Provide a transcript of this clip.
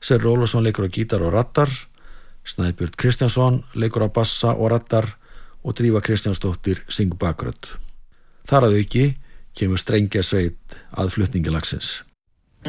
Sverrir Ólafsson leikur á gítar og raddar, Snæbjörn Kristjánsson leikur á bassa og raddar og Drífa Kristjánsdóttir syngur bakrödd. Þar að auki kemur strengjasveit að flutningi lagsins.